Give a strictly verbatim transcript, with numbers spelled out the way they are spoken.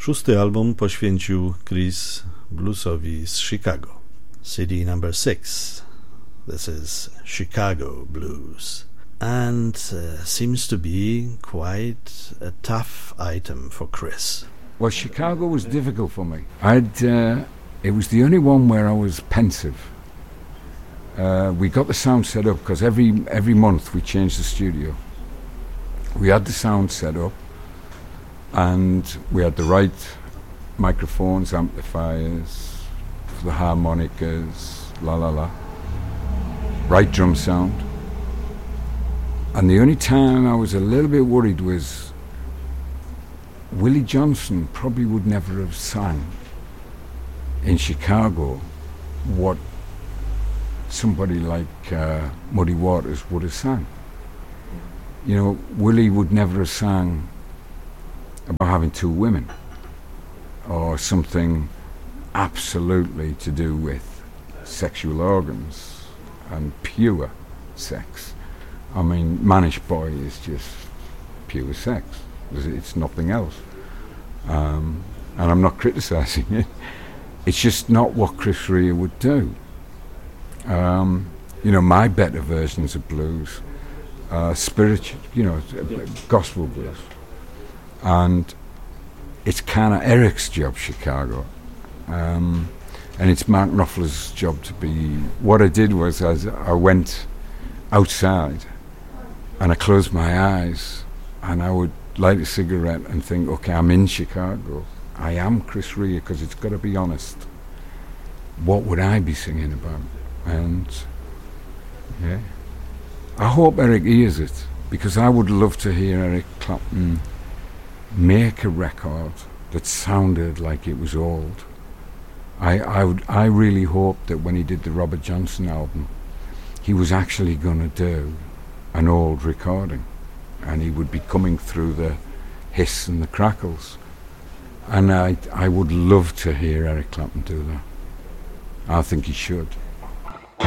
Szósty album poświęcił Chris bluesowi z Chicago. C D number six. This is Chicago Blues. And uh, seems to be quite a tough item for Chris. Well, Chicago was difficult for me. I'd, uh, it was the only one where I was pensive. Uh, we got the sound set up because every every month we changed the studio. We had the sound set up, and we had the right microphones, amplifiers, for the harmonicas, la la la, right drum sound. And the only time I was a little bit worried was Willie Johnson probably would never have sang in Chicago what somebody like uh, Muddy Waters would have sang. You know, Willie would never have sang about having two women or something absolutely to do with sexual organs and pure sex. I mean, Manish Boy is just pure sex. It's nothing else. Um, and I'm not criticising it. It's just not what Chris Rea would do. Um, you know, my better versions of blues, uh, spiritual, you know, gospel blues. And it's kind of Eric's job, Chicago. Um, and it's Mark Knopfler's job to be... What I did was I, I went outside and I closed my eyes and I would light a cigarette and think, okay, I'm in Chicago. I am Chris Rea, because it's got to be honest. What would I be singing about? And yeah, I hope Eric hears it, because I would love to hear Eric Clapton make a record that sounded like it was old. I I would I really hoped that when he did the Robert Johnson album, he was actually going to do an old recording, and he would be coming through the hiss and the crackles. And I I would love to hear Eric Clapton do that. I think he should.